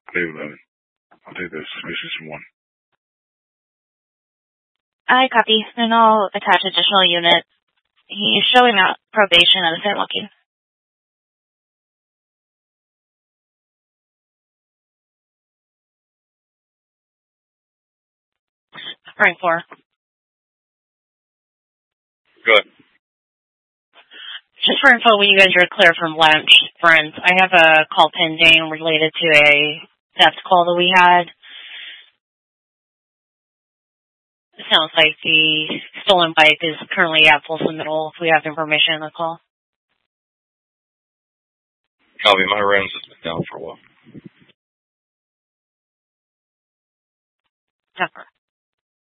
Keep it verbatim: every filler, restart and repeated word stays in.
Bay eleven. I'll take this. Mission one. I copy, and I'll attach additional units. He's showing out probation at a Saint Lucky. Rank four. Good. Just for info, when you guys are clear from lunch, friends, I have a call pending related to a theft call that we had. It sounds like the stolen bike is currently at full submittal if we have information on the call. Copy. My rims has been down for a while. Pepper.